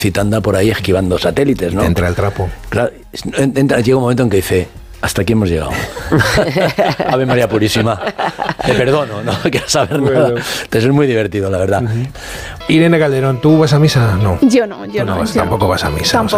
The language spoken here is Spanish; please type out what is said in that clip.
anda por ahí esquivando satélites, ¿no? Entra el trapo. Claro, llega un momento en que dice, hasta aquí hemos llegado. Ave María Purísima, te perdono, no quiero saber nada. Entonces es muy divertido, la verdad. Irene Calderón, ¿tú vas a misa? No. Yo no. Tampoco vas a misa. Tampoco.